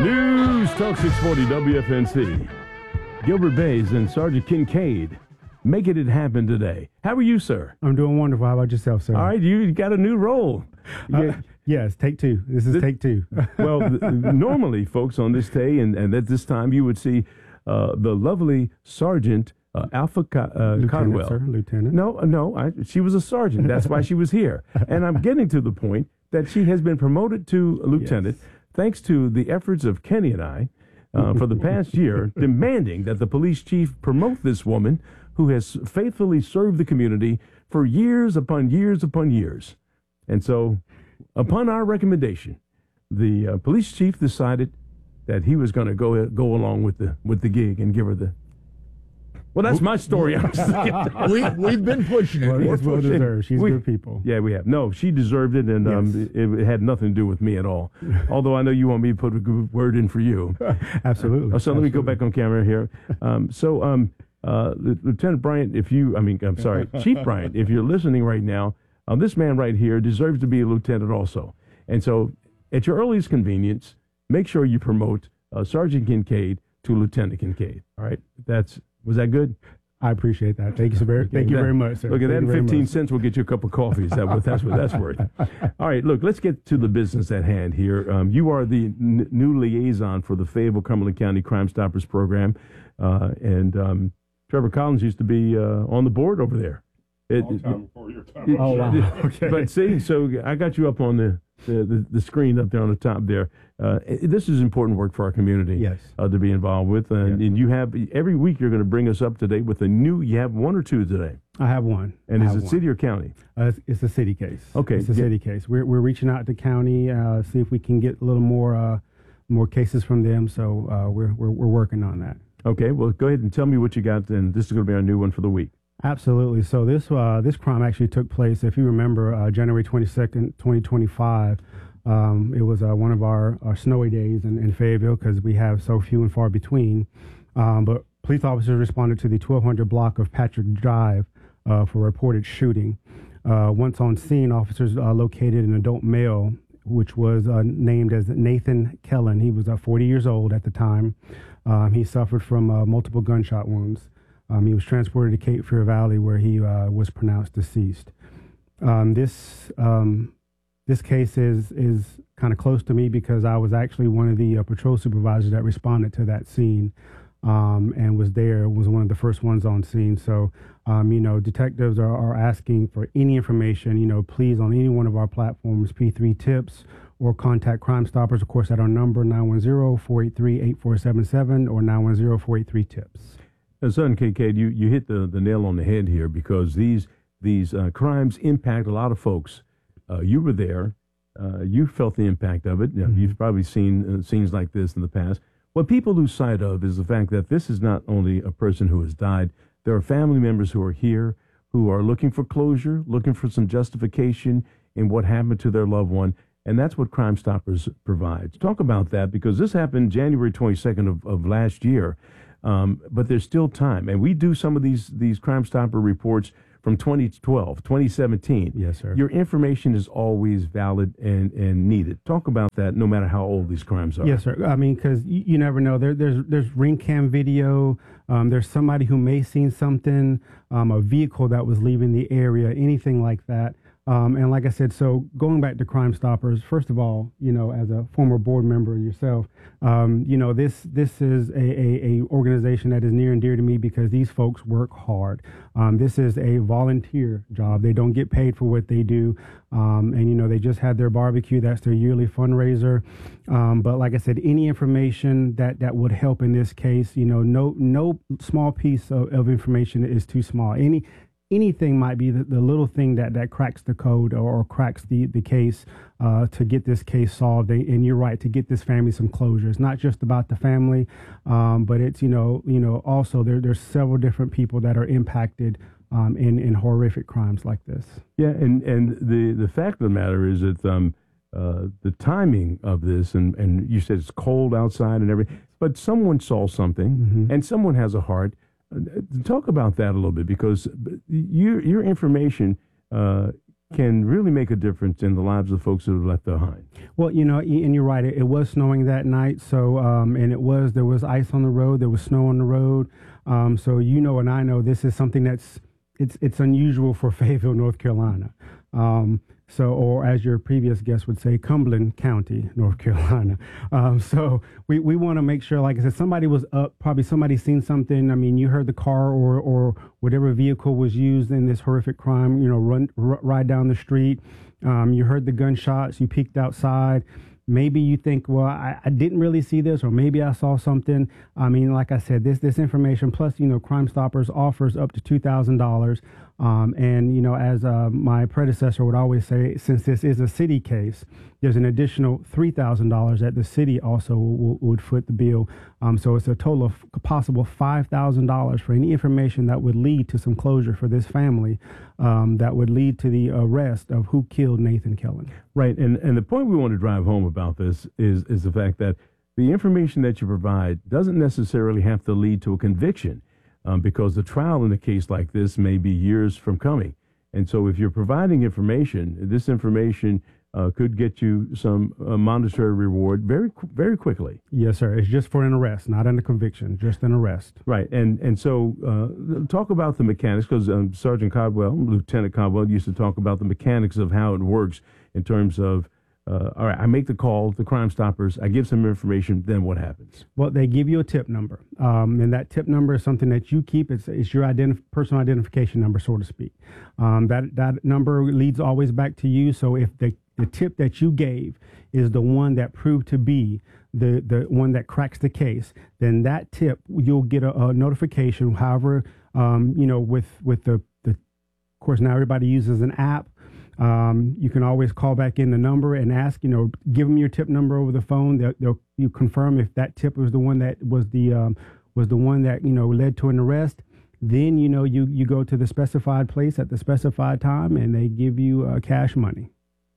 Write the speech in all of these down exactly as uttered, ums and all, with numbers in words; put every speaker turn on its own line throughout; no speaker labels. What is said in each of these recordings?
News Talk six forty W F N C. Gilbert Bays and Sergeant Kincaid making it happen today. How are you, sir?
I'm doing wonderful. How about yourself, sir?
All right, you got a new role.
Uh, yes, take two. This is this, take two.
Well, th- normally, folks, on this day and, and at this time, you would see uh, the lovely Sergeant uh, Alpha Co- uh,
Lieutenant,
Codwell.
Sir, Lieutenant.
No, no, I, she was a sergeant. That's why she was here. And I'm getting to the point that she has been promoted to lieutenant, yes, thanks to the efforts of Kenny and I uh, for the past year, demanding that the police chief promote this woman who has faithfully served the community for years upon years upon years. And so, upon our recommendation, the uh, police chief decided that he was going to go go along with the with the gig and give her the. Well, that's my story.
we we've been pushing it.
Well, it's well deserved. She's
we,
good people.
Yeah, we have. No, she deserved it, and um,
yes.
it, it had nothing to do with me at all. Although I know you want me to put a good word in for you.
Absolutely.
Uh, so
Absolutely.
let me go back on camera here. Um, so, um, uh, Lieutenant Bryant, if you, I mean, I'm sorry, Chief Bryant, if you're listening right now, uh, this man right here deserves to be a lieutenant also. And so, at your earliest convenience, make sure you promote uh, Sergeant Kincaid to Lieutenant Kincaid. All right, that's. Was that good?
I appreciate that. Thank you so very, thank you
that,
very much, sir.
Look at
thank
that, fifteen cents will get you a cup of coffee. Is that what that's what that's worth? All right, look, let's get to the business at hand here. Um, you are the n- new liaison for the Fayetteville Cumberland County Crime Stoppers program, uh, and um, Trevor Collins used to be uh, on the board over there. It,
Long time before your time.
It,
oh wow!
Okay. But see, so I got you up on the the, the, the screen up there on the top there. Uh, this is important work for our community.
Yes.
Uh, to be involved with, and,
yes.
and you have every week you're going to bring us up to date with a new. You have one or two today.
I have one.
And
I
is
have
it
one.
city or county?
Uh, it's, it's a city case.
Okay.
It's a
yeah.
city case. We're we're reaching out to county, uh, see if we can get a little more uh, more cases from them. So uh, we're we're we're working on that.
Okay. Well, go ahead and tell me what you got, and this is going to be our new one for the week.
Absolutely. So this uh, this crime actually took place, if you remember, uh, January twenty-second, twenty twenty-five. Um, it was uh, one of our, our snowy days in, in Fayetteville because we have so few and far between. Um, but police officers responded to the twelve hundred block of Patrick Drive uh, for reported shooting. Uh, once on scene, officers uh, located an adult male, which was uh, named as Nathan Kellen. He was uh, forty years old at the time. Um, he suffered from uh, multiple gunshot wounds. Um, he was transported to Cape Fear Valley, where he uh, was pronounced deceased. Um, this um, this case is is kind of close to me because I was actually one of the uh, patrol supervisors that responded to that scene, um, and was there. Was one of the first ones on scene. So, um, you know, detectives are, are asking for any information. You know, please on any one of our platforms, P three Tips, or contact Crime Stoppers, of course, at our number nine one zero, four eight three, eight four seven seven or nine one zero, four eight three, TIPS.
Uh, Son Kincaid, you, you hit the, the nail on the head here because these these uh, crimes impact a lot of folks. Uh, you were there. Uh, you felt the impact of it. You know,
Mm-hmm.
You've probably seen uh, scenes like this in the past. What people lose sight of is the fact that this is not only a person who has died. There are family members who are here who are looking for closure, looking for some justification in what happened to their loved one. And that's what Crime Stoppers provides. Talk about that because this happened January twenty-second of, of last year. Um, but there's still time. And we do some of these these Crime Stopper reports from twenty twelve, twenty seventeen.
Yes, sir.
Your information is always valid and, and needed. Talk about that no matter how old these crimes are.
Yes, sir. I mean, because you, you never know. There, there's there's ring cam video. Um, there's somebody who may have seen something, um, a vehicle that was leaving the area, anything like that. Um, and like I said, so going back to Crime Stoppers, first of all, you know, as a former board member yourself, um, you know, this this is a, a, a organization that is near and dear to me because these folks work hard. Um, this is a volunteer job. They don't get paid for what they do. Um, and, you know, they just had their barbecue. That's their yearly fundraiser. Um, but like I said, any information that, that would help in this case, you know, no no small piece of, of information is too small. Any Anything might be the, the little thing that, that cracks the code or, or cracks the, the case uh, to get this case solved. And you're right, to get this family some closure. It's not just about the family, um, but it's, you know, you know, also there, there's several different people that are impacted um, in, in horrific crimes like this.
Yeah, and, and the, the fact of the matter is that um, uh, the timing of this, and, and you said it's cold outside and everything, but someone saw something
Mm-hmm.
and someone has a heart. Talk about that a little bit because your your information uh, can really make a difference in the lives of folks that are left behind.
Well, you know, and you're right. It, it was snowing that night, so um, and it was there was ice on the road, there was snow on the road. Um, so you know, and I know this is something that's it's it's unusual for Fayetteville, North Carolina. Um, so, or as your previous guest would say, Cumberland County, North Carolina. Um, so we, we want to make sure, like I said, somebody was up, probably somebody seen something. I mean, you heard the car or, or whatever vehicle was used in this horrific crime, you know, run, r- ride down the street. Um, you heard the gunshots, you peeked outside. Maybe you think, well, I, I didn't really see this, or maybe I saw something. I mean, like I said, this this information, plus, you know, Crime Stoppers offers up to two thousand dollars. Um, and, you know, as uh, my predecessor would always say, since this is a city case, there's an additional three thousand dollars that the city also w- would foot the bill. Um, so it's a total of a possible five thousand dollars for any information that would lead to some closure for this family, um, that would lead to the arrest of who killed Nathan Kellen.
Right. And, and the point we want to drive home about this is, is the fact that the information that you provide doesn't necessarily have to lead to a conviction. Um, because the trial in a case like this may be years from coming. And so if you're providing information, this information uh, could get you some uh, monetary reward very, very quickly.
Yes, sir. It's just for an arrest, not an conviction, just an arrest.
Right. And and so uh, talk about the mechanics, because um, Sergeant Caldwell, Lieutenant Caldwell, used to talk about the mechanics of how it works in terms of, Uh, all right, I make the call, the Crime Stoppers, I give some information, then what happens?
Well, they give you a tip number, um, and that tip number is something that you keep. It's, it's your identif- personal identification number, so to speak. Um, that, that number leads always back to you, so if the, the tip that you gave is the one that proved to be the, the one that cracks the case, then that tip, you'll get a, a notification. However, um, you know, with, with the, the, of course, now everybody uses an app. Um, you can always call back in the number and ask, you know, give them your tip number over the phone. They'll, they'll you confirm if that tip was the one that was the um, was the one that, you know, led to an arrest. Then, you know, you, you go to the specified place at the specified time and they give you uh, cash money.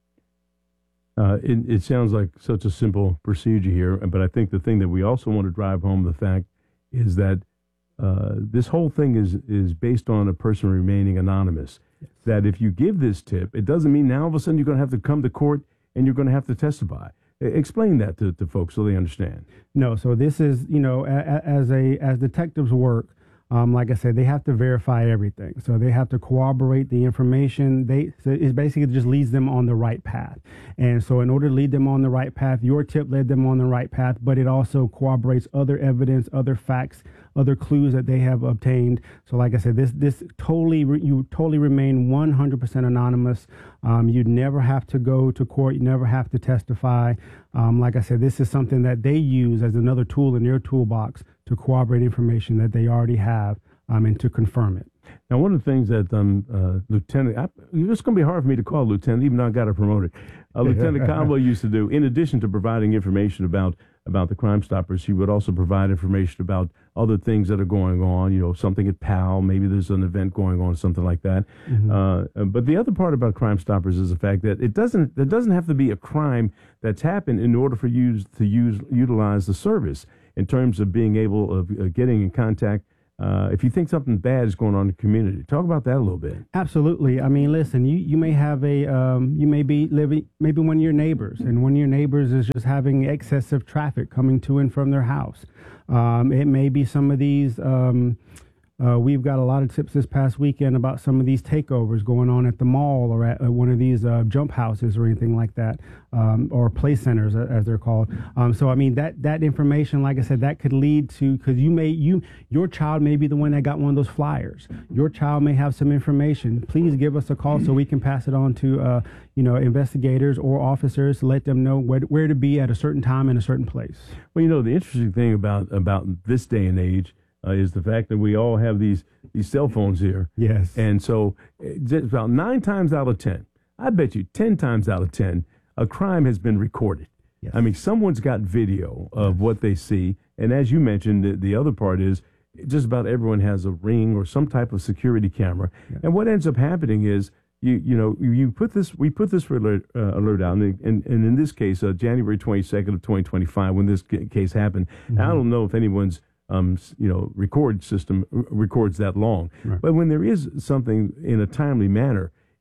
Uh, it, it sounds like such a simple procedure here, but I think the thing that we also want to drive home the fact is that uh, this whole thing is is based on a person remaining anonymous. Yes. That if you give this tip, it doesn't mean now all of a sudden you're going to have to come to court and you're going to have to testify. Explain that to, to folks so they understand.
No, so this is, you know, a, as a as detectives work, um, like I said, they have to verify everything. So they have to corroborate the information. They so it basically just leads them on the right path. And so in order to lead them on the right path, your tip led them on the right path, but it also corroborates other evidence, other facts, other clues that they have obtained. So like I said, this this totally, you totally remain one hundred percent anonymous. Um, you never have to go to court. You never have to testify. Um, like I said, this is something that they use as another tool in their toolbox to corroborate information that they already have um, and to confirm it.
Now, one of the things that um, uh, Lieutenant, I, it's going to be hard for me to call Lieutenant, even though I got it promoted. Uh, Lieutenant Caldwell used to do, in addition to providing information about about the Crime Stoppers, he would also provide information about other things that are going on, you know, something at P A L, maybe there's an event going on, something like that. Mm-hmm. Uh, but the other part about Crime Stoppers is the fact that it doesn't, there doesn't have to be a crime that's happened in order for you to use utilize the service in terms of being able of uh, getting in contact. Uh, if you think something bad is going on in the community, talk about that a little bit.
Absolutely. I mean, listen, you, you may have a, um, you may be living, maybe one of your neighbors, and one of your neighbors is just having excessive traffic coming to and from their house. Um, it may be some of these, um, uh, we've got a lot of tips this past weekend about some of these takeovers going on at the mall or at uh, one of these uh, jump houses or anything like that, um, or play centers as they're called. Um, so, I mean, that that information, like I said, that could lead to, because you may, you your child may be the one that got one of those flyers. Your child may have some information. Please give us a call so we can pass it on to, uh, you know, investigators or officers to let them know where, where to be at a certain time in a certain place.
Well, you know, the interesting thing about, about this day and age Uh, is the fact that we all have these these cell phones here.
Yes.
And so just about nine times out of ten, I bet you ten times out of ten, a crime has been recorded. Yes. I mean, someone's got video of yes. what they see. And as you mentioned, the, the other part is just about everyone has a Ring or some type of security camera. Yes. And what ends up happening is, you you know, you put this, we put this alert, uh, alert out, and, and, and in this case, uh, January twenty-second of twenty twenty-five, when this case happened, mm-hmm. I don't know if anyone's Um, you know, record system r- records that long. Right. But when there is something in a timely manner,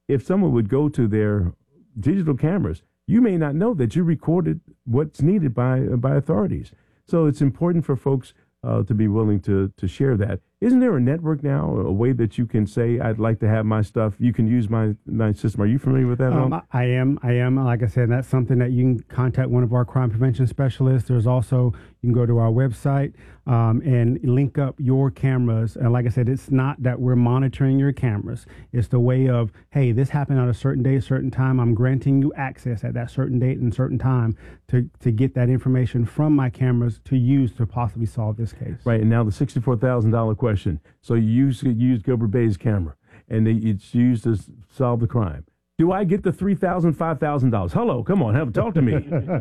if someone would go to their digital cameras, you may not know that you recorded what's needed by by authorities. So it's important for folks uh, to be willing to to share that. Isn't there a network now, a way that you can say, I'd like to have my stuff, you can use my, my system? Are you familiar with that?
Um, I am. I am. Like I said, that's something that you can contact one of our crime prevention specialists. There's also, you can go to our website um, and link up your cameras. And like I said, it's not that we're monitoring your cameras. It's the way of, hey, this happened on a certain day, a certain time. I'm granting you access at that certain date and certain time to, to get that information from my cameras to use to possibly solve this case.
Right. And now the sixty-four thousand dollars question. So you use, you use Gilbert Bay's camera, and they, it's used to solve the crime. Do I get the three thousand dollars, five thousand dollars? Hello, come on, have talk to me.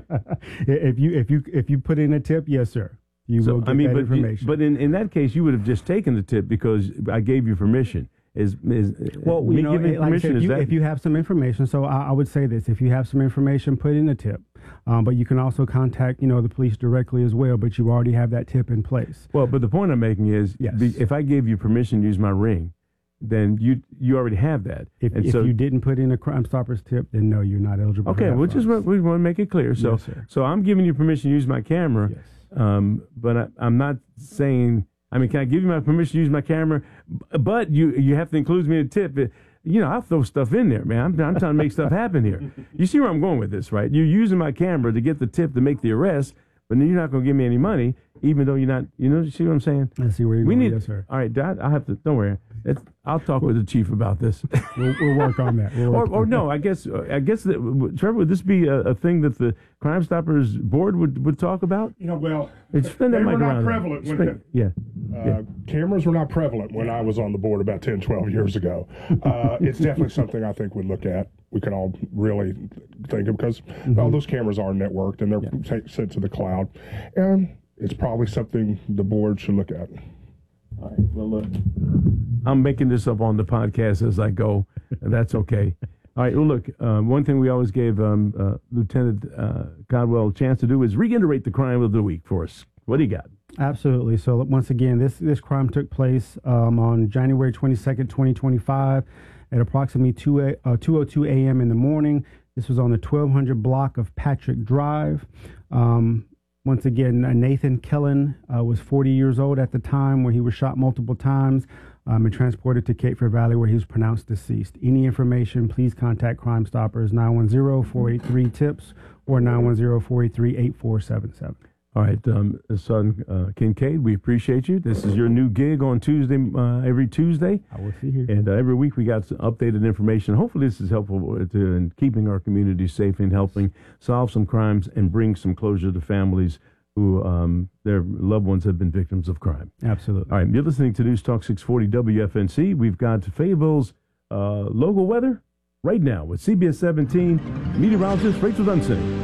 if you if you if you put in a tip, yes, sir. You so, will get I mean, that
but,
information.
But in, in that case, you would have just taken the tip because I gave you permission. Is, is
well,
me
you know,
giving
like
permission?
I said, if, you,
that...
if you have some information, so I, I would say this: if you have some information, put in a tip. Um, but you can also contact, you know, the police directly as well. But you already have that tip in place.
Well, but the point I'm making is,
yes.
if I gave you permission to use my ring, then you you already have that.
If, if so, you didn't put in a Crime Stoppers tip, then no, you're not eligible.
Okay,
we
just want, we want to make it clear. So,
yes, sir.
so I'm giving you permission to use my camera,
yes.
um, but I, I'm not saying. I mean, can I give you my permission to use my camera? But you you have to include me in a tip. You know, I'll throw stuff in there, man. I'm, I'm trying to make stuff happen here. You see where I'm going with this, right? You're using my camera to get the tip to make the arrest, but then you're not going to give me any money, even though you're not, you know, you see what I'm saying?
I see where you're
we
going,
need,
yes, sir.
All right, Dad, I'll have to, don't worry. It's, I'll talk with the chief about this.
we'll, we'll work on that. We'll
or
work
or
on
no,
that.
I guess, I guess, that, Trevor, would this be a, a thing that the Crime Stoppers board would, would talk about?
You know, well,
it's
they
that
were not
around.
prevalent. When
Spin, yeah.
Uh,
yeah.
Cameras were not prevalent when I was on the board about ten, twelve years ago. Uh, it's definitely something I think we'd look at. We can all really think of because mm-hmm. all those cameras are networked and they're yeah. t- sent to the cloud. And it's probably something the board should look at.
All right. Well, look, I'm making this up on the podcast as I go. And that's okay. All right. Well, look, um, one thing we always gave um, uh, Lieutenant uh, Codwell a chance to do is reiterate the crime of the week for us. What do you got?
Absolutely. So once again, this this crime took place um, on January twenty-second, twenty twenty-five at approximately two oh two a.m. in the morning. This was on the twelve hundred block of Patrick Drive. Um, once again, uh, Nathan Kellen uh, was forty years old at the time where he was shot multiple times um, and transported to Cape Fear Valley where he was pronounced deceased. Any information, please contact Crime Stoppers nine one zero, four eight three, TIPS or nine one zero, four eight three, eight four seven seven.
All right, um, son uh, Kincaid, we appreciate you. This is your new gig on Tuesday, uh, every Tuesday.
I will see you.
And uh, every week we got some updated information. Hopefully this is helpful to in keeping our community safe and helping solve some crimes and bring some closure to families who um, their loved ones have been victims of crime.
Absolutely.
All right, you're listening to News Talk six forty W F N C. We've got Fayetteville's uh, local weather right now with C B S seventeen meteorologist Rachel Dunson.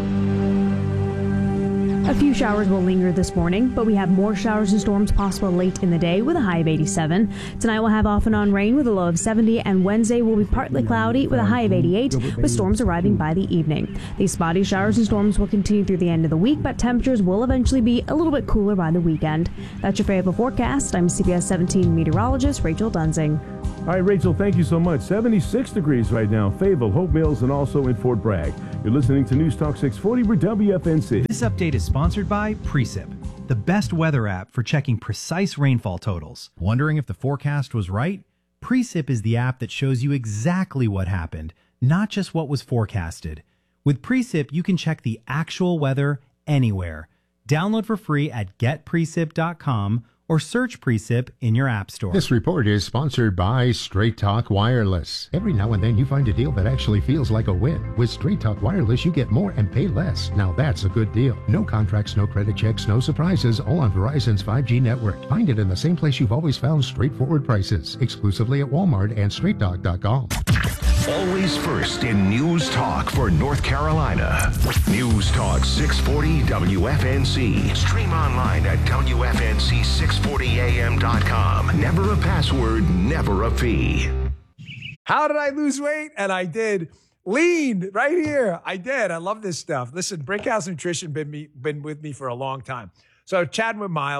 A few showers will linger this morning, but we have more showers and storms possible late in the day with a high of eighty-seven. Tonight we'll have off and on rain with a low of seventy, and Wednesday will be partly cloudy with a high of eighty-eight, with storms arriving by the evening. These spotty showers and storms will continue through the end of the week, but temperatures will eventually be a little bit cooler by the weekend. That's your Fayetteville forecast. I'm C B S seventeen meteorologist Rachel Dunzing.
All right, Rachel, thank you so much. seventy-six degrees right now, Fayetteville, Hope Mills, and also in Fort Bragg. You're listening to News Talk six forty with W F N C.
This update is sponsored by Precip, the best weather app for checking precise rainfall totals. Wondering if the forecast was right? Precip is the app that shows you exactly what happened, not just what was forecasted. With Precip, you can check the actual weather anywhere. Download for free at get precip dot com or search Precip in your app store.
This report is sponsored by Straight Talk Wireless. Every now and then you find a deal that actually feels like a win. With Straight Talk Wireless, you get more and pay less. Now that's a good deal. No contracts, no credit checks, no surprises, all on Verizon's five G network. Find it in the same place you've always found straightforward prices. Exclusively at Walmart and straight talk dot com.
Always first in News Talk for North Carolina. News Talk six forty W F N C. Stream online at W F N C six forty A M dot com. Never a password, never a fee.
How did I lose weight? And I did. Lean right here. I did. I love this stuff. Listen, Brickhouse Nutrition been me been with me for a long time. So chatting with Miles,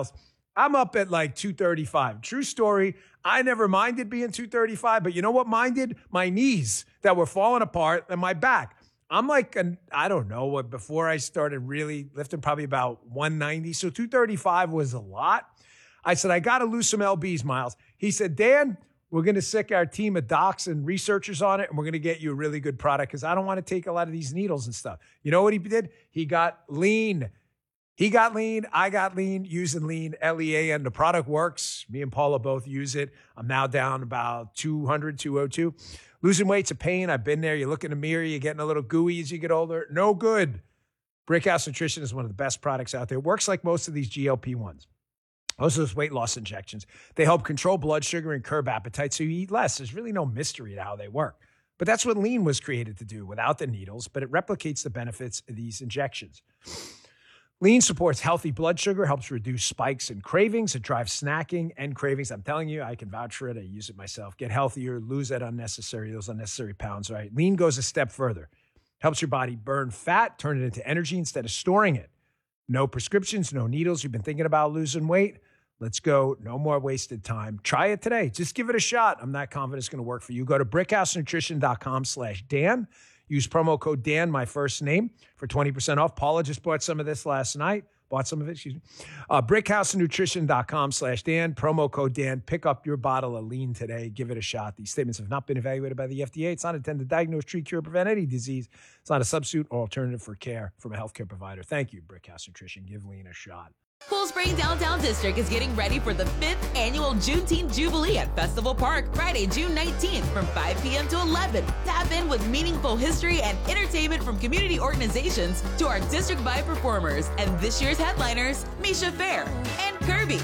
I'm up at like two thirty-five. True story. I never minded being two thirty-five, but you know what minded? My knees that were falling apart and my back. I'm like, an, I don't know, what before I started really lifting, probably about one ninety. So two thirty-five was a lot. I said, I got to lose some L Bs, Miles. He said, Dan, we're going to sick our team of docs and researchers on it, and we're going to get you a really good product because I don't want to take a lot of these needles and stuff. You know what he did? He got lean. He got lean. I got lean using lean, L E A N. The product works. Me and Paula both use it. I'm now down about two hundred, two oh two. Losing weight's a pain. I've been there. You look in the mirror, you're getting a little gooey as you get older. No good. Brickhouse Nutrition is one of the best products out there. It works like most of these G L P ones. Most of those weight loss injections. They help control blood sugar and curb appetite so you eat less. There's really no mystery to how they work. But that's what lean was created to do without the needles, but it replicates the benefits of these injections. Lean supports healthy blood sugar, helps reduce spikes and cravings. It drives snacking and cravings. I'm telling you, I can vouch for it. I use it myself. Get healthier, lose that unnecessary, those unnecessary pounds, right? Lean goes a step further. Helps your body burn fat, turn it into energy instead of storing it. No prescriptions, no needles. You've been thinking about losing weight? Let's go. No more wasted time. Try it today. Just give it a shot. I'm not confident it's going to work for you. Go to brickhousenutrition.com slash Dan. Use promo code Dan, my first name, for twenty percent off. Paula just bought some of this last night. Bought some of it, excuse me. Uh, brickhousenutrition.com slash Dan. Promo code Dan. Pick up your bottle of lean today. Give it a shot. These statements have not been evaluated by the F D A. It's not intended to diagnose, treat, cure, prevent any disease. It's not a substitute or alternative for care from a healthcare provider. Thank you, Brickhouse Nutrition. Give lean a shot.
Cool Spring Downtown District is getting ready for the fifth annual Juneteenth Jubilee at Festival Park, Friday, June nineteenth from five p.m. to eleven. Tap in with meaningful history and entertainment from community organizations to our district-wide performers and this year's headliners, Misha Fair and Kirby.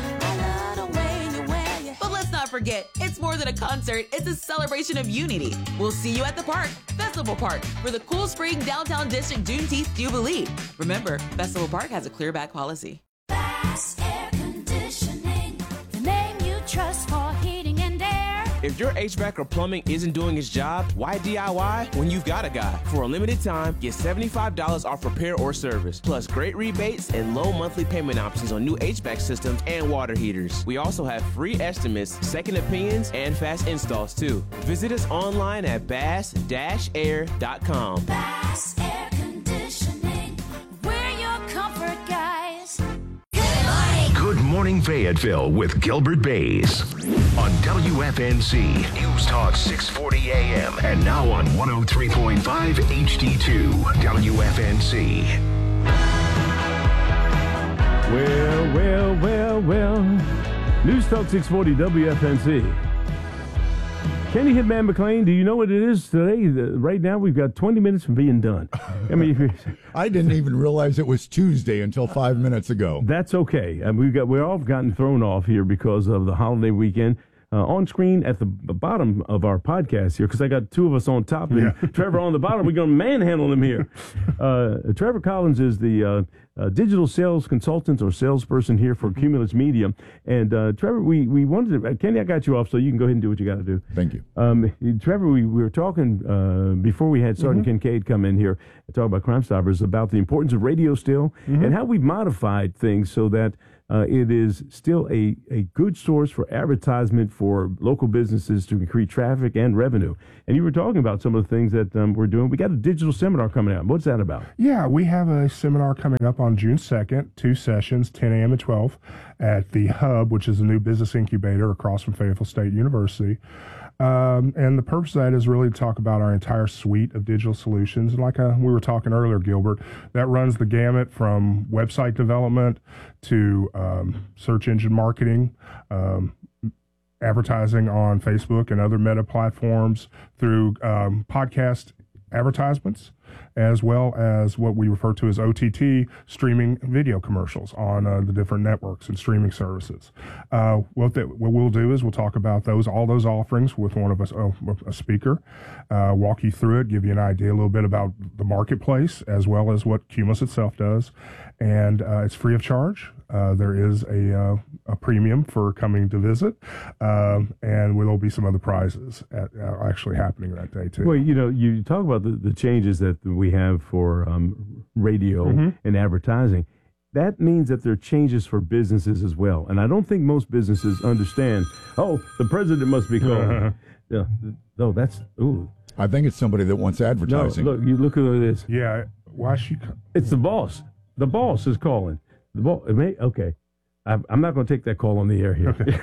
But let's not forget, it's more than a concert, it's a celebration of unity. We'll see you at the park, Festival Park, for the Cool Spring Downtown District Juneteenth Jubilee. Remember, Festival Park has a clear back policy.
Bass Air Conditioning, the name you trust for heating and air.
If your H V A C or plumbing isn't doing its job, why D I Y when you've got a guy? For a limited time, get seventy-five dollars off repair or service, plus great rebates and low monthly payment options on new H V A C systems and water heaters. We also have free estimates, second opinions, and fast installs too. Visit us online at bass dash air dot com.
Bass Air Conditioning, we're your comfort guys.
Good Morning Fayetteville with Gilbert Bays on W F N C News Talk six forty A M and now on one oh three point five H D two W F N C.
Well, well, well, well. News Talk six forty W F N C. Kenny Hitman McLean, do you know what it is today? The, right now, we've got twenty minutes from being done. I mean, if you're,
I didn't even realize it was Tuesday until five minutes ago.
That's okay. And we've got we're all gotten thrown off here because of the holiday weekend. Uh, on screen at the b- bottom of our podcast here, because I got two of us on top and
Yeah.
Trevor on the bottom. We're going to manhandle him here. Uh, Trevor Collins is the uh, uh, digital sales consultant or salesperson here for Cumulus Media. And uh, Trevor, we, we wanted to, uh, Kenny, I got you off, so you can go ahead and do what you got to do.
Thank you.
Um, Trevor, we, we were talking uh, before we had Sergeant
Mm-hmm.
Kincaid come in here and talk about Crime Stoppers about the importance of radio still
Mm-hmm.
and how we've modified things so that Uh, it is still a, a good source for advertisement for local businesses to increase traffic and revenue. And you were talking about some of the things that um, we're doing. We got a digital seminar coming out. What's that about?
Yeah, we have a seminar coming up on June second, two sessions, ten a.m. and twelve, at the Hub, which is a new business incubator across from Fayetteville State University. Um, and the purpose of that is really to talk about our entire suite of digital solutions. And like uh, we were talking earlier, Gilbert, that runs the gamut from website development to um, search engine marketing, um, advertising on Facebook and other meta platforms, through um, podcast advertisements, as well as what we refer to as O T T, streaming video commercials on uh, the different networks and streaming services. Uh, what, that, what we'll do is we'll talk about those, all those offerings with one of us, uh, a speaker, uh, walk you through it, give you an idea a little bit about the marketplace, as well as what Cumulus itself does. And uh, it's free of charge. Uh, there is a, uh, a premium for coming to visit, um, and there will be some other prizes at, uh, actually happening that day too.
Well, you know, you talk about the, the changes that we have for um, radio
Mm-hmm.
and advertising. that means that there are changes for businesses as well. And I don't think most businesses understand, oh, the president must be calling. yeah, no, that's, ooh.
I think it's somebody that wants advertising.
No, look, you look who it is.
Yeah, why she?
It's the boss. The boss is calling. The boss. Okay, I'm, I'm not going to take that call on the air here.
Okay.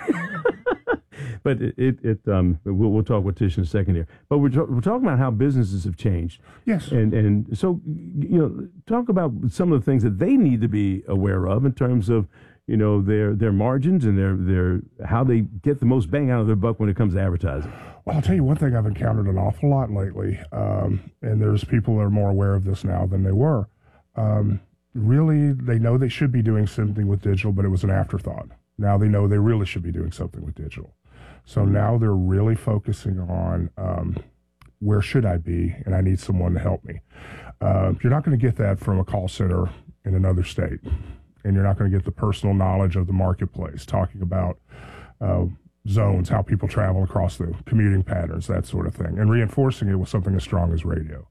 But it, it, it um, we'll, we'll talk with Tish in a second here. But we're, we're talking about how businesses have changed.
Yes.
And and so, you know, talk about some of the things that they need to be aware of in terms of, you know, their their margins and their their how they get the most bang out of their buck when it comes to advertising.
Well, I'll tell you one thing I've encountered an awful lot lately, um, and there's people that are more aware of this now than they were. Um, really, they know they should be doing something with digital, but it was an afterthought. Now they know they really should be doing something with digital. So now they're really focusing on um, where should I be, and I need someone to help me. Uh, you're not going to get that from a call center in another state, and you're not going to get the personal knowledge of the marketplace, talking about uh, zones, how people travel across the commuting patterns, that sort of thing, and reinforcing it with something as strong as radio.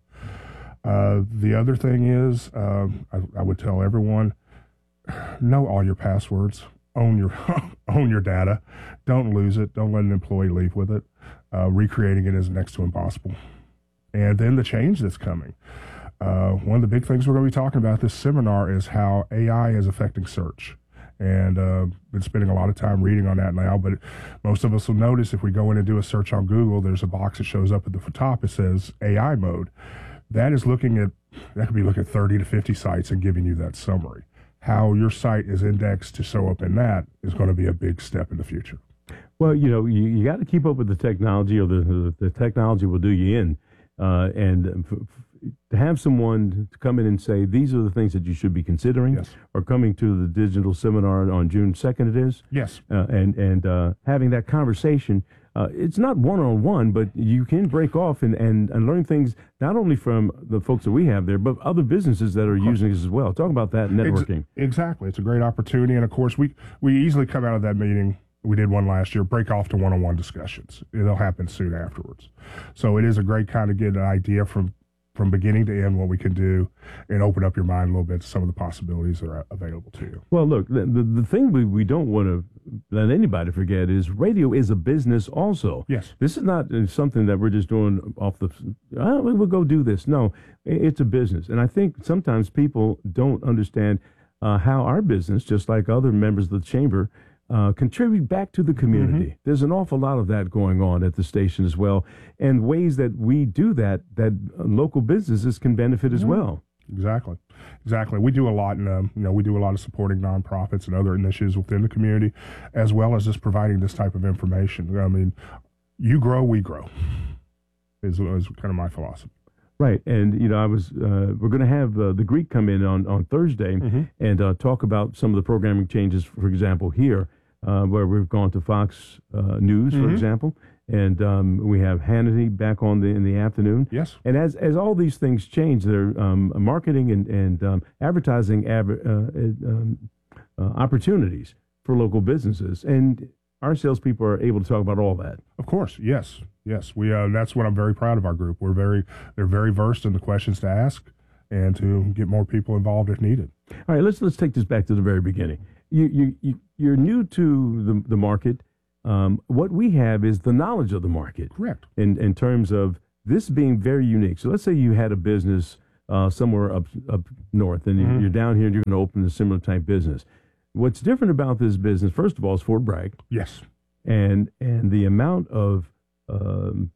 Uh, the other thing is, uh, I, I would tell everyone, know all your passwords. Own your own your data. Don't lose it. Don't let an employee leave with it. Uh, recreating it is next to impossible. And then the change that's coming. Uh, one of the big things we're going to be talking about this seminar is how A I is affecting search. And uh, been spending a lot of time reading on that now. But most of us will notice if we go in and do a search on Google, there's a box that shows up at the top. It says A I mode. That is looking at that could be looking at thirty to fifty sites and giving you that summary. How your site is indexed to show up in that is going to be a big step in the future.
Well, you know, you, you got to keep up with the technology, or the the, the technology will do you in. Uh, and f- f- to have someone to come in and say, these are the things that you should be considering,
yes.
or coming to the digital seminar on June second, it is?
Yes.
Uh, and and uh, having that conversation. Uh, it's not one-on-one, but you can break off and, and, and learn things not only from the folks that we have there, but other businesses that are using this as well. Talk about that networking.
Ex- exactly. It's a great opportunity. And, of course, we, we easily come out of that meeting. We did one last year, break off to one-on-one discussions. It'll happen soon afterwards. So it is a great kind of get an idea from from beginning to end what we can do and open up your mind a little bit to some of the possibilities that are available to you.
Well, look, the, the, the thing we, we don't want to let anybody forget is radio is a business also.
Yes.
This is not something that we're just doing off the, oh, we'll go do this. No, it's a business. And I think sometimes people don't understand uh, how our business, just like other members of the chamber, Uh, contribute back to the community. Mm-hmm. There's an awful lot of that going on at the station as well, and ways that we do that that local businesses can benefit as
mm-hmm.
well.
Exactly, exactly. We do a lot, in um, you know, we do a lot of supporting nonprofits and other initiatives within the community, as well as just providing this type of information. I mean, you grow, we grow. Is, is kind of my philosophy.
Right, and you know, I was uh, we're going to have uh, the Greek come in on on Thursday
mm-hmm.
and uh, talk about some of the programming changes. For example, here. Uh, where we've gone to Fox uh, News, for
mm-hmm.
example, and um, we have Hannity back on the in the afternoon.
Yes.
And as as all these things change, their um, marketing and and um, advertising adver- uh, um, uh, opportunities for local businesses, and our salespeople are able to talk about all that.
Of course, yes, yes. We uh, that's what I'm very proud of our group. We're very they're very versed in the questions to ask and to get more people involved if needed.
All right, let's let's take this back to the very beginning. You you, you you're new to the the market. Um, what we have is the knowledge of the market.
Correct.
In in terms of this being very unique. So let's say you had a business uh, somewhere up up north, and mm-hmm. you're down here, and you're going to open a similar type business. What's different about this business, first of all, is Fort Bragg.
Yes.
And and the amount of um,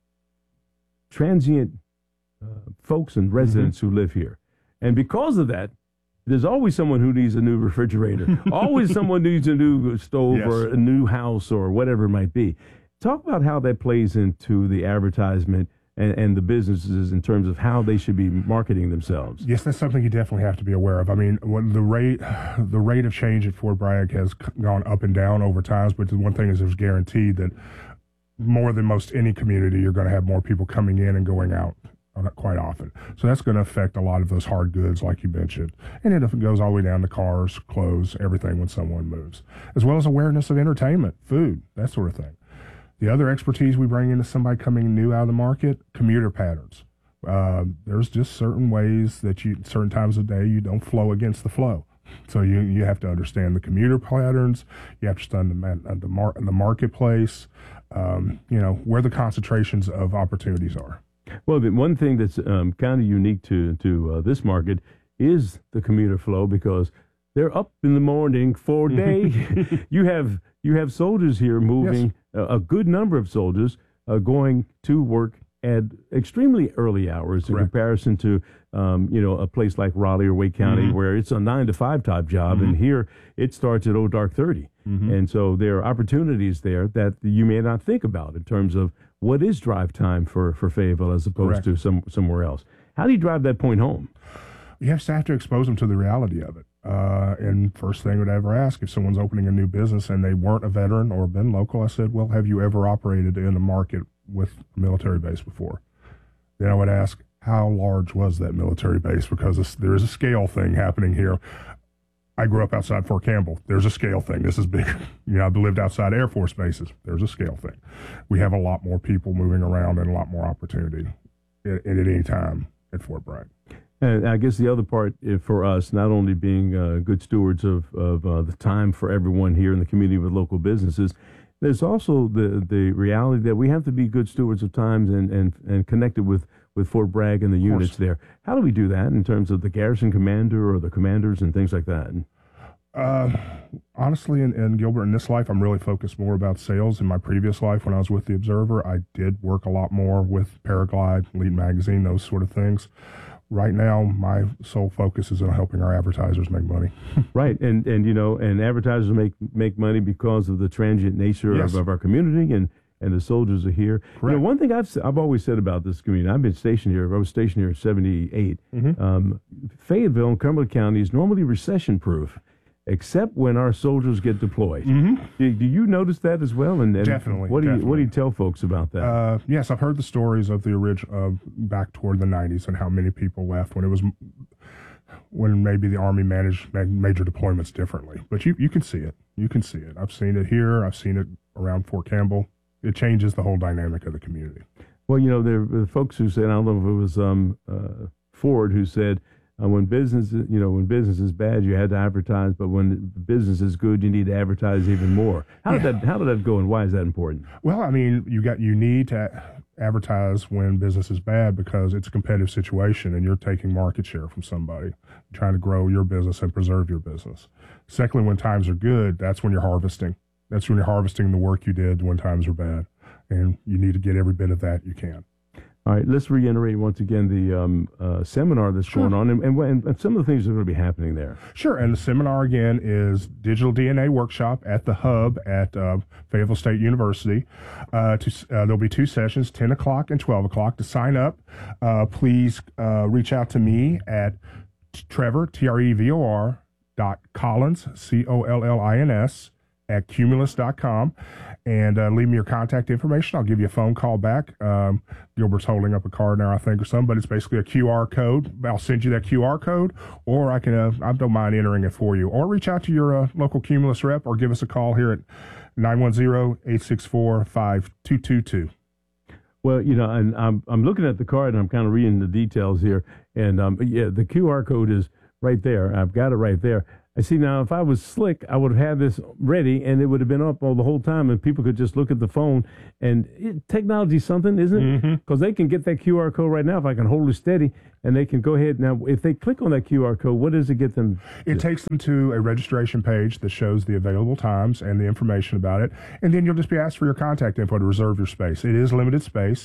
transient uh, folks and residents mm-hmm. who live here, and because of that. There's always someone who needs a new refrigerator. Always someone needs a new stove yes. or a new house or whatever it might be. Talk about how that plays into the advertisement and, and the businesses in terms of how they should be marketing themselves.
Yes, that's something you definitely have to be aware of. I mean, when the rate the rate of change at Fort Bragg has gone up and down over time, but the one thing is there's guaranteed that more than most any community, you're going to have more people coming in and going out. Quite often. So that's going to affect a lot of those hard goods, like you mentioned. And it goes all the way down to cars, clothes, everything when someone moves, as well as awareness of entertainment, food, that sort of thing. The other expertise we bring into somebody coming new out of the market, commuter patterns. Uh, there's just certain ways that you, certain times of day, you don't flow against the flow. So you you have to understand the commuter patterns. You have to understand the, the, mar- the marketplace, um, you know, where the concentrations of opportunities are.
Well, the one thing that's um, kind of unique to, to uh, this market is the commuter flow, because they're up in the morning for a day. you have you have soldiers here moving, yes. a, a good number of soldiers uh, going to work at extremely early hours in
Correct.
comparison to, um, you know, a place like Raleigh or Wake County mm-hmm. where it's a nine to five type job, mm-hmm. and here it starts at oh dark thirty. Mm-hmm. And so there are opportunities there that you may not think about in terms of what is drive time for, for Fayetteville as opposed
Correct.
to some somewhere else. How do you drive that point home?
You have to have to expose them to the reality of it. Uh, and first thing I would ever ask, if someone's opening a new business and they weren't a veteran or been local, I said, well, have you ever operated in a market with a military base before? Then I would ask, how large was that military base? Because there is a scale thing happening here. I grew up outside Fort Campbell. There's a scale thing. This is big. You know, I've lived outside Air Force bases. There's a scale thing. We have a lot more people moving around and a lot more opportunity at, at any time at Fort Bragg.
And I guess the other part for us, not only being uh, good stewards of, of uh, the time for everyone here in the community with local businesses, there's also the, the reality that we have to be good stewards of times and, and, and connected with, with Fort Bragg and the units there. How do we do that in terms of the garrison commander or the commanders and things like that?
Uh, honestly, in, in Gilbert, in this life, I'm really focused more about sales. In my previous life, when I was with the Observer, I did work a lot more with Paraglide, Lead Magazine, those sort of things. Right now, my sole focus is on helping our advertisers make money.
Right, and and you know, and advertisers make make money because of the transient nature
yes.
of, of our community, and, and the soldiers are here.
Correct.
You know, one thing I've I've always said about this community, I've been stationed here. I was stationed here in seventy-eight. Mm-hmm. Um, Fayetteville and Cumberland County is normally recession proof, except when our soldiers get deployed.
Mm-hmm.
Do, do you notice that as well? And, and
definitely.
What do
definitely.
you what do you tell folks about that?
Uh, yes, I've heard the stories of the original uh, back toward the nineties and how many people left when it was when maybe the Army managed major deployments differently. But you you can see it. You can see it. I've seen it here. I've seen it around Fort Campbell. It changes the whole dynamic of the community.
Well, you know, there were folks who said, I don't know if it was um, uh, Ford who said, Uh, when business, you know, when business is bad, you had to advertise, but when business is good, you need to advertise even more. How did
yeah.
that? How did that go, and why is that important?
Well, I mean, you got you need to advertise when business is bad because it's a competitive situation, and you're taking market share from somebody, trying to grow your business and preserve your business. Secondly, when times are good, that's when you're harvesting. That's when you're harvesting the work you did when times are bad, and you need to get every bit of that you can.
All right, let's reiterate once again the um, uh, seminar that's
sure.
going on and, and, and some of the things that are going to be happening there.
Sure, and the seminar, again, is Digital D N A Workshop at the Hub at uh, Fayetteville State University. Uh, to, uh, there'll be two sessions, ten o'clock and twelve o'clock. To sign up, uh, please uh, reach out to me at Trevor, T R E V O R, dot Collins, C O L L I N S, at Cumulus dot com. And uh, leave me your contact information. I'll give you a phone call back. Um, Gilbert's holding up a card now, I think, or something, but it's basically a Q R code. I'll send you that Q R code, or I can, uh, I don't mind entering it for you. Or reach out to your uh, local Cumulus rep, or give us a call here at nine one zero, eight six four, five two two two.
Well, you know, and I'm I'm looking at the card, and I'm kind of reading the details here. And, um, yeah, the Q R code is right there. I've got it right there. I see now, if I was slick, I would have had this ready, and it would have been up all the whole time, and people could just look at the phone. And it, technology's something, isn't it? Because mm-hmm. they can get that Q R code right now if I can hold it steady, and they can go ahead. Now, if they click on that Q R code, what does it get them?
It to? takes them to a registration page that shows the available times and the information about it, and then you'll just be asked for your contact info to reserve your space. It is limited space.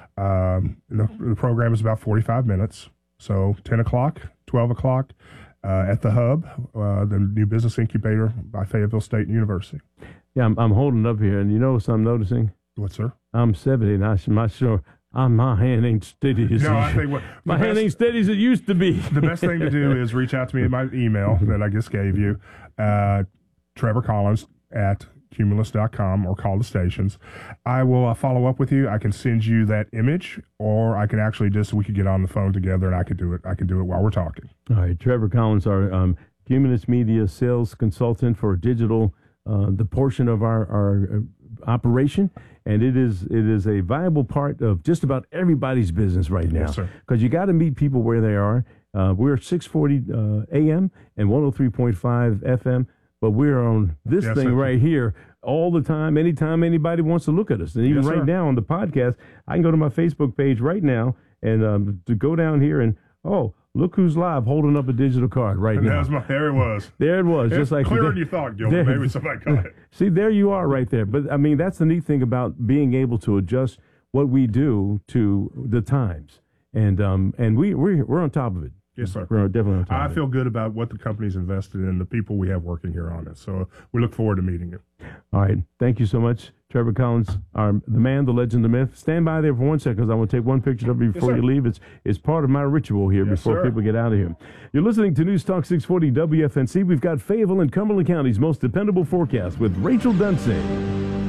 Um, the, the program is about forty-five minutes, so ten o'clock, twelve o'clock. Uh, at the Hub, uh, the new business incubator by Fayetteville State University.
Yeah, I'm, I'm holding up here, and you know what I'm noticing?
What, sir?
I'm seventy, and I'm not sure. I'm, my hand ain't steady as
no,
it
I think what,
my
best,
hand ain't steady as it used to be.
The best thing to do is reach out to me at my email that I just gave you, uh, Trevor Collins at Cumulus dot com, or call the stations. I will uh, follow up with you. I can send you that image, or I can actually just, we could get on the phone together and I could do it. I can do it while we're talking.
All right. Trevor Collins, our um, Cumulus Media sales consultant for digital, uh, the portion of our, our uh, operation. And it is it is a viable part of just about everybody's business right now.
Yes, sir.
Because you got to meet people where they are. Uh, we're six forty uh, A M and one oh three point five F M, but we're on this
Yes,
thing
sir.
right here all the time, anytime anybody wants to look at us. And even
Yes,
right
sir.
now on the podcast, I can go to my Facebook page right now and um, to go down here and, oh, look who's live holding up a digital card right
And
now.
that was my, there it was.
There it was,
It's
just like
clearer
there-
than you thought, Gilbert.
there-
Maybe somebody caught it.
See, there you are right there. But, I mean, that's the neat thing about being able to adjust what we do to the times. And um, and we, we're, we're on top of it.
Yes, sir.
We're definitely on top
I
of it.
feel good about what the company's invested in, the people we have working here on it. So we look forward to meeting you.
All right. Thank you so much, Trevor Collins, our, the man, the legend, the myth. Stand by there for one second because I want to take one picture of you before
sir.
you leave. It's it's part of my ritual here
Yes,
before
sir.
people get out of here. You're listening to News Talk six forty W F N C. We've got Fayetteville and Cumberland County's most dependable forecast with Rachel Dunsing.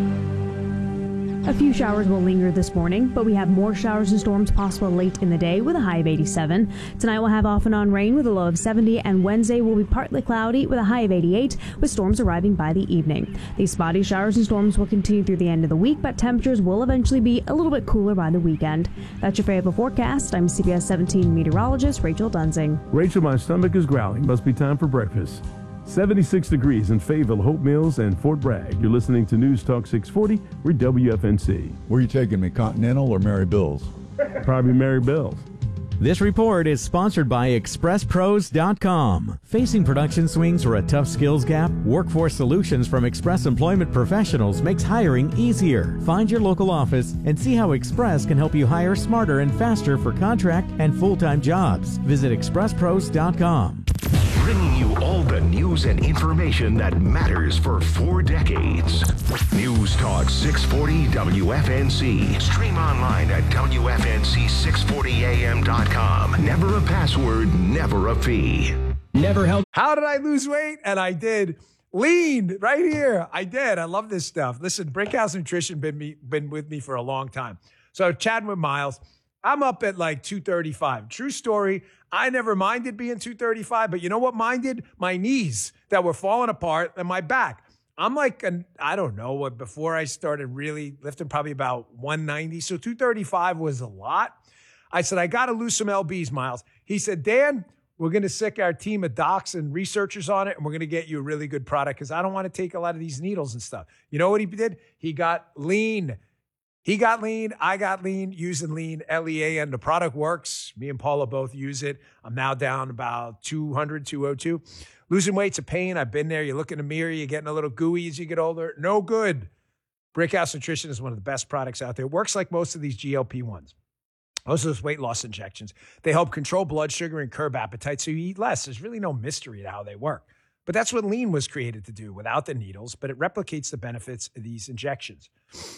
A few showers will linger this morning, but we have more showers and storms possible late in the day with a high of eighty-seven. Tonight we'll have off and on rain with a low of seventy, and Wednesday will be partly cloudy with a high of eighty-eight, with storms arriving by the evening. These spotty showers and storms will continue through the end of the week, but temperatures will eventually be a little bit cooler by the weekend. That's your Fayetteville forecast. I'm C B S seventeen meteorologist Rachel Dunsing.
Rachel, my stomach is growling. Must be time for breakfast. seventy-six degrees in Fayetteville, Hope Mills, and Fort Bragg. You're listening to News Talk six forty. We're W F N C.
Where are you taking me, Continental or Mary Bill's?
Probably Mary Bell's.
This report is sponsored by Express Pros dot com. Facing production swings or a tough skills gap? Workforce Solutions from Express Employment Professionals makes hiring easier. Find your local office and see how Express can help you hire smarter and faster for contract and full-time jobs. Visit Express Pros dot com.
Bringing you all the news and information that matters for four decades. News Talk six forty W F N C. Stream online at W F N C six forty A M dot com. Never a password, never a fee.
Never helped. How did I lose weight? And I did. Lean right here. I did. I love this stuff. Listen, Brickhouse Nutrition been me been with me for a long time. So chatting with Miles, I'm up at like two thirty-five. True story. I never minded being two thirty-five, but you know what minded? My knees that were falling apart and my back. I'm like, an, I don't know, what before I started really lifting, probably about one ninety. So two thirty-five was a lot. I said, I got to lose some L Bs, Miles. He said, Dan, we're going to sick our team of docs and researchers on it, and we're going to get you a really good product because I don't want to take a lot of these needles and stuff. You know what he did? He got lean. He got lean. I got lean using lean, L E A, and the product works. Me and Paula both use it. I'm now down about two hundred, two oh two. Losing weight's a pain. I've been there. You look in the mirror, you're getting a little gooey as you get older. No good. Brickhouse Nutrition is one of the best products out there. It works like most of these G L P ones. Most of those weight loss injections. They help control blood sugar and curb appetite so you eat less. There's really no mystery to how they work. But that's what lean was created to do without the needles, but it replicates the benefits of these injections.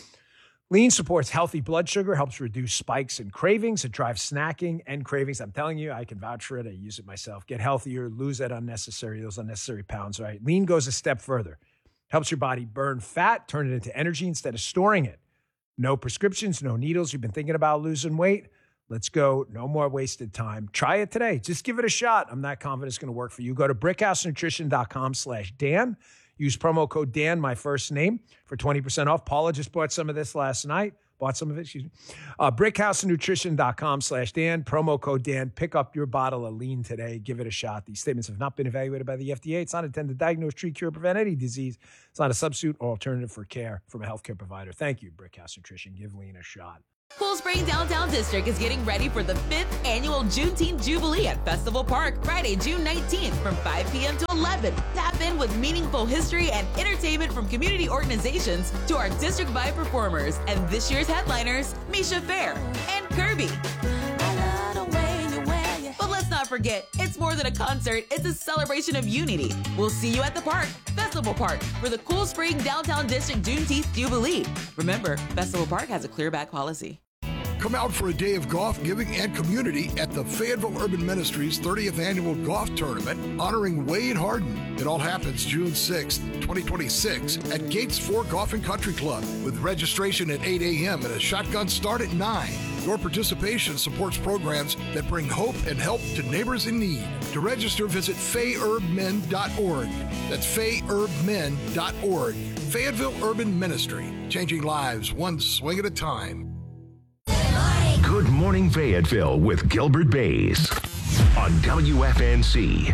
Lean supports healthy blood sugar, helps reduce spikes and cravings. It drives snacking and cravings. I'm telling you, I can vouch for it. I use it myself. Get healthier, lose that unnecessary, those unnecessary pounds, right? Lean goes a step further. Helps your body burn fat, turn it into energy instead of storing it. No prescriptions, no needles. You've been thinking about losing weight? Let's go. No more wasted time. Try it today. Just give it a shot. I'm not confident it's going to work for you. Go to brickhousenutrition.com slash Dan. Use promo code Dan, my first name, for twenty percent off. Paula just bought some of this last night. Bought some of it, excuse me. Uh, brickhousenutrition.com slash Dan. Promo code Dan. Pick up your bottle of lean today. Give it a shot. These statements have not been evaluated by the F D A. It's not intended to diagnose, treat, cure, prevent any disease. It's not a substitute or alternative for care from a healthcare provider. Thank you, Brickhouse Nutrition. Give lean a shot.
Cool Spring Downtown District is getting ready for the fifth annual Juneteenth Jubilee at Festival Park, Friday, June nineteenth from five p.m. to eleven. Tap in with meaningful history and entertainment from community organizations to our district-wide performers and this year's headliners, Misha Fair and Kirby. But let's not forget, it's more than a concert, it's a celebration of unity. We'll see you at the park, Festival Park, for the Cool Spring Downtown District Juneteenth Jubilee. Remember, Festival Park has a clear back policy.
Come out for a day of golf, giving, and community at the Fayetteville Urban Ministries thirtieth Annual Golf Tournament, honoring Wade Harden. It all happens June sixth, twenty twenty-six at Gates four Golf and Country Club, with registration at eight a.m. and a shotgun start at nine. Your participation supports programs that bring hope and help to neighbors in need. To register, visit fay urb men dot org. That's fay urb men dot org. Fayetteville Urban Ministry, changing lives one swing at a time.
Good Morning Fayetteville with Gilbert Bays. on W F N C.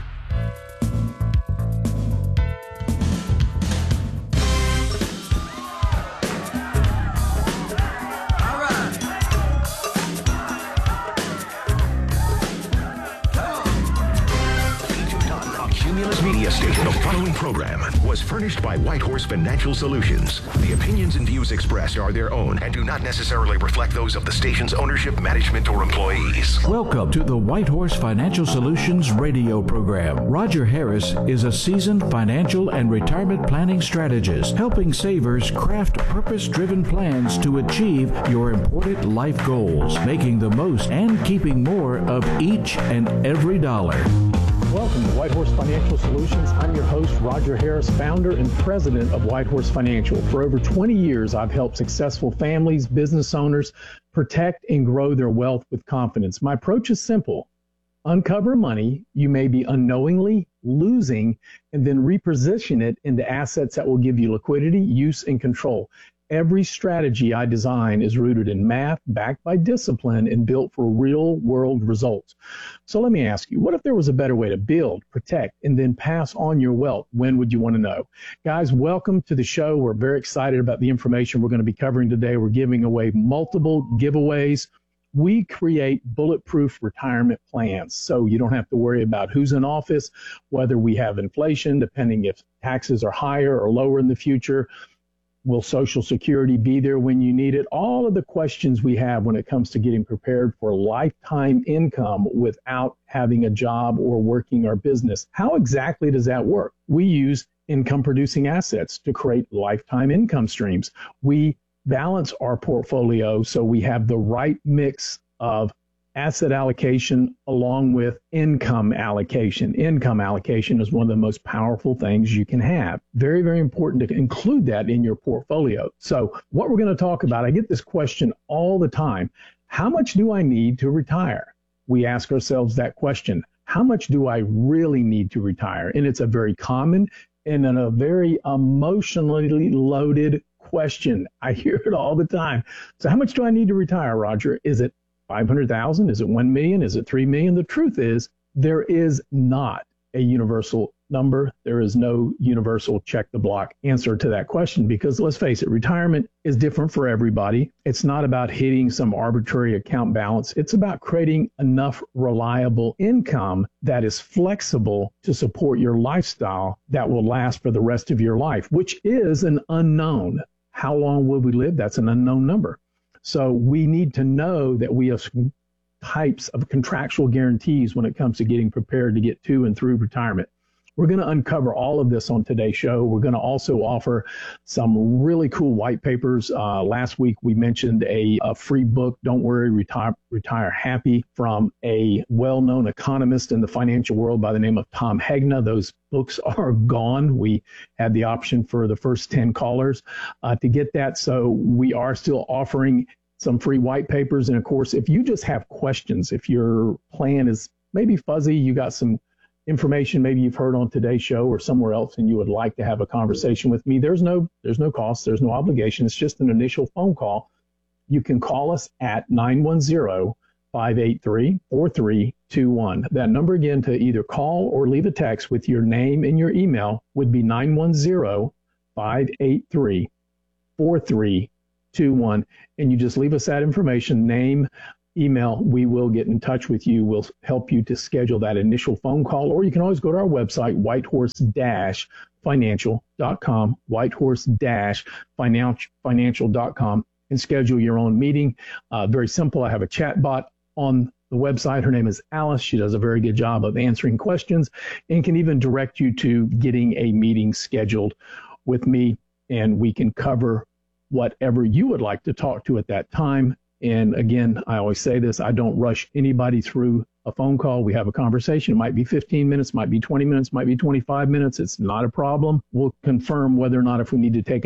Cumulus Media Station. The following program was furnished by Whitehorse Financial Solutions. The opinions and views expressed are their own and do not necessarily reflect those of the station's ownership, management, or employees.
Welcome to the Whitehorse Financial Solutions radio program. Roger Harris is a seasoned financial and retirement planning strategist, helping savers craft purpose-driven plans to achieve your important life goals, making the most and keeping more of each and every dollar.
Welcome to Whitehorse Financial Solutions. I'm your host, Roger Harris, founder and president of Whitehorse Financial. For over twenty years, I've helped successful families, business owners protect and grow their wealth with confidence. My approach is simple. Uncover money you may be unknowingly losing and then reposition it into assets that will give you liquidity, use, and control. Every strategy I design is rooted in math, backed by discipline, and built for real-world results. So let me ask you, what if there was a better way to build, protect, and then pass on your wealth? When would you want to know? Guys, welcome to the show. We're very excited about the information we're going to be covering today. We're giving away multiple giveaways. We create bulletproof retirement plans, so you don't have to worry about who's in office, whether we have inflation, depending if taxes are higher or lower in the future. Will Social Security be there when you need it? All of the questions we have when it comes to getting prepared for lifetime income without having a job or working our business. How exactly does that work? We use income-producing assets to create lifetime income streams. We balance our portfolio so we have the right mix of asset allocation along with income allocation. Income allocation is one of the most powerful things you can have. Very, very important to include that in your portfolio. So what we're going to talk about, I get this question all the time. How much do I need to retire? We ask ourselves that question. How much do I really need to retire? And it's a very common and a very emotionally loaded question. I hear it all the time. So how much do I need to retire, Roger? Is it five hundred thousand? Is it one million? Is it three million? The truth is, there is not a universal number. There is no universal check the block answer to that question, because let's face it, retirement is different for everybody. It's not about hitting some arbitrary account balance. It's about creating enough reliable income that is flexible to support your lifestyle that will last for the rest of your life, which is an unknown. How long will we live? That's an unknown number. So we need to know that we have types of contractual guarantees when it comes to getting prepared to get to and through retirement. We're going to uncover all of this on today's show. We're going to also offer some really cool white papers. Uh, last week, we mentioned a, a free book, Don't Worry, Retire, Retire Happy, from a well-known economist in the financial world by the name of Tom Hegna. Those books are gone. We had the option for the first ten callers uh, to get that. So we are still offering some free white papers. And of course, if you just have questions, if your plan is maybe fuzzy, you got some information maybe you've heard on today's show or somewhere else, and you would like to have a conversation with me, there's no there's no cost, there's no obligation. It's just an initial phone call. You can call us at nine one zero, five eight three, four three two one. That number again to either call or leave a text with your name and your email would be nine one zero, five eight three, four three two one. And you just leave us that information, name, email. We will get in touch with you. We'll help you to schedule that initial phone call, or you can always go to our website, whitehorse dash financial dot com, whitehorse dash financial dot com, and schedule your own meeting. Uh, very simple. I have a chat bot on the website. Her name is Alice. She does a very good job of answering questions and can even direct you to getting a meeting scheduled with me, and we can cover whatever you would like to talk to at that time. And again, I always say this, I don't rush anybody through a phone call. We have a conversation. It might be fifteen minutes, might be twenty minutes, might be twenty-five minutes. It's not a problem. We'll confirm whether or not if we need to take